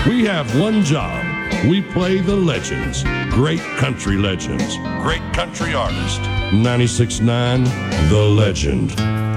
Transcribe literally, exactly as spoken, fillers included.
We have one job. We play the legends. Great country legends. Great country artists. ninety-six point nine The Legend.